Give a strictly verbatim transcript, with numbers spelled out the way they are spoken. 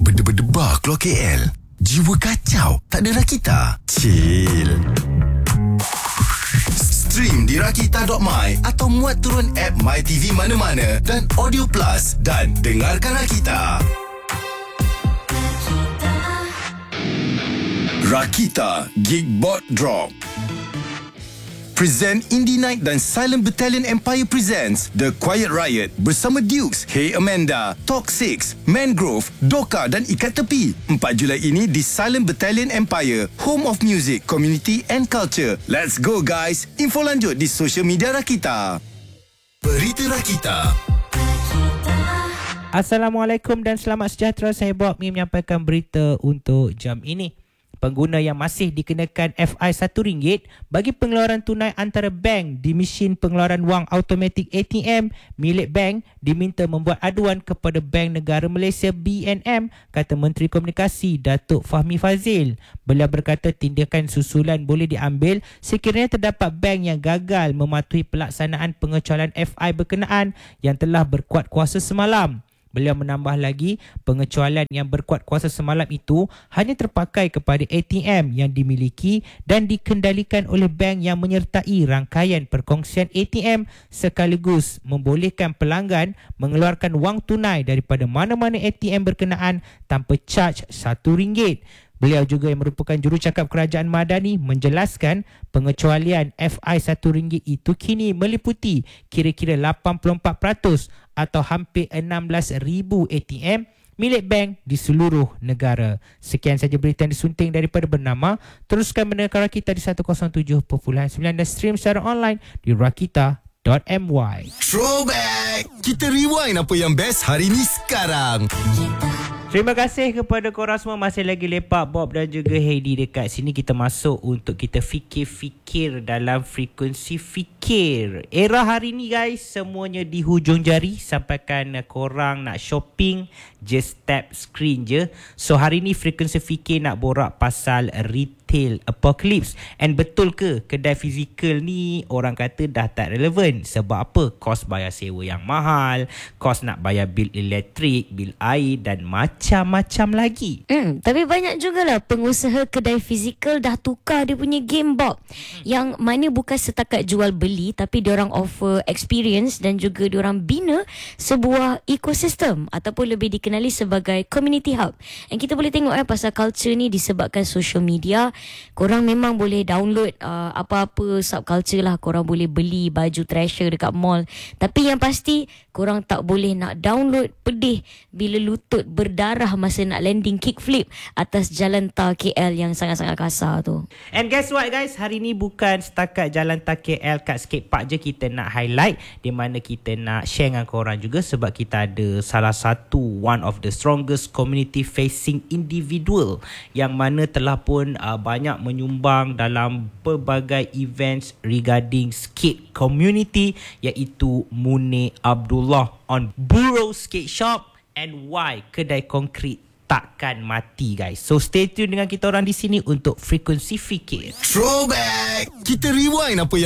Berdebar Keluar K L. Jiwa kacau, tak ada Rakita. Chill. Stream di rakita dot my atau muat turun app MyTV mana-mana dan Audio Plus dan dengarkan Rakita. Rakita Geekbot Drop. Present Indie Night dan Silent Battalion Empire presents The Quiet Riot bersama Dukes, Hey Amanda, Toxic, Mangrove, Doka dan Ikat Tepi. empat Julai ini di Silent Battalion Empire, Home of Music, Community and Culture. Let's go guys. Info lanjut di social media Rakita. Berita Rakita. Assalamualaikum dan selamat sejahtera. Saya Bob ni menyampaikan berita untuk jam ini. Pengguna yang masih dikenakan F I satu ringgit bagi pengeluaran tunai antara bank di mesin pengeluaran wang automatik A T M milik bank diminta membuat aduan kepada Bank Negara Malaysia B N M, kata Menteri Komunikasi Datuk Fahmi Fazil. Beliau berkata tindakan susulan boleh diambil sekiranya terdapat bank yang gagal mematuhi pelaksanaan pengecualian F I berkenaan yang telah berkuat kuasa semalam. Beliau menambah lagi, pengecualian yang berkuat kuasa semalam itu hanya terpakai kepada A T M yang dimiliki dan dikendalikan oleh bank yang menyertai rangkaian perkongsian A T M sekaligus membolehkan pelanggan mengeluarkan wang tunai daripada mana-mana A T M berkenaan tanpa charge satu ringgit. Beliau juga yang merupakan jurucakap Kerajaan Madani menjelaskan pengecualian F I satu ringgit itu kini meliputi kira-kira lapan puluh empat peratus atau hampir enam belas ribu A T M milik bank di seluruh negara. Sekian saja berita yang disunting daripada Bernama. Teruskan mendengar kita di seratus tujuh perpuluhan sembilan dan stream secara online di rakita dot my. Throwback. Kita rewind apa yang best hari ni sekarang. Terima kasih kepada korang semua masih lagi lepak Bob dan juga Heidi dekat sini. Kita masuk untuk kita fikir-fikir dalam frekuensi fikir. Era hari ni guys, semuanya di hujung jari. Sampaikan korang nak shopping, just tap screen je. So hari ni frekuensi fikir nak borak pasal retail apocalypse. And betul ke kedai fizikal ni orang kata dah tak relevan? Sebab apa? Kos bayar sewa yang mahal, kos nak bayar bil elektrik, bil air dan macam macam-macam lagi. Hmm, tapi banyak jugalah pengusaha kedai fizikal dah tukar dia punya game Bob. Hmm. Yang mana bukan setakat jual beli tapi diorang offer experience dan juga diorang bina sebuah ekosistem ataupun lebih dikenali sebagai community hub. And kita boleh tengok eh pasal culture ni disebabkan social media. Korang memang boleh download uh, apa-apa subculture lah. Korang boleh beli baju treasure dekat mall. Tapi yang pasti korang tak boleh nak download pedih bila lutut berdarah darah masa nak landing kickflip atas jalan tar K L yang sangat-sangat kasar tu. And guess what guys, hari ni bukan setakat jalan tar K L kat skate park je kita nak highlight, di mana kita nak share dengan korang juga sebab kita ada salah satu one of the strongest community facing individual yang mana telah pun uh, banyak menyumbang dalam pelbagai events regarding skate community, iaitu Munir Abdullah on Burrow Skate Shop and why kedai konkrit takkan mati guys. So stay tune dengan kita orang di sini untuk frekuensi fikir. Throwback. Kita rewind apa yang